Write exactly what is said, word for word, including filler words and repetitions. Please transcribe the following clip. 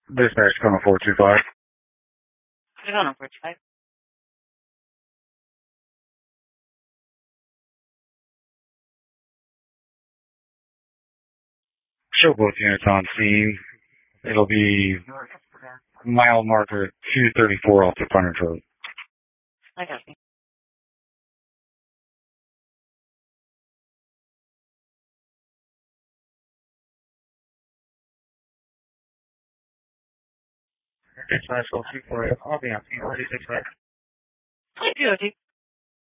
Dispatch coming four two five. You're on four two five. Show both units on scene. It'll be mile marker two thirty-four off the frontage road. I got you. Dispatch, I'll shoot for it. I'll be on scene. I'll be six five. I do, I do.